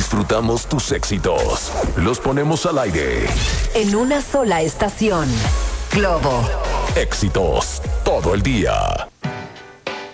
disfrutamos tus éxitos. Los ponemos al aire. En una sola estación. Globo. Éxitos todo el día.